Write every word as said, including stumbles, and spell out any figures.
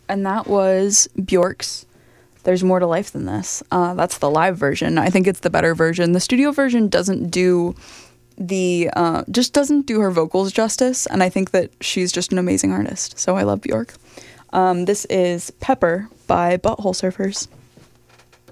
And that was Bjork's There's More to Life Than This. Uh, that's the live version. I think it's the better version. The studio version doesn't do the, uh, just doesn't do her vocals justice, and I think that she's just an amazing artist, so I love Bjork. Um, this is Pepper by Butthole Surfers.